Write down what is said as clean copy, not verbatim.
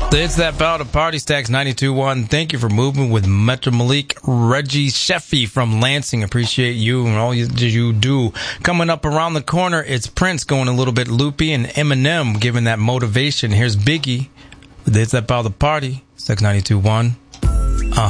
It's that bout of Party Stacks 92.1. Thank you for moving with Metro Malik. Reggie Sheffy from Lansing. Appreciate you and all you do. Coming up around the corner, it's Prince going a little bit loopy and Eminem giving that motivation. Here's Biggie. It's that bout of Party Stacks 92.1.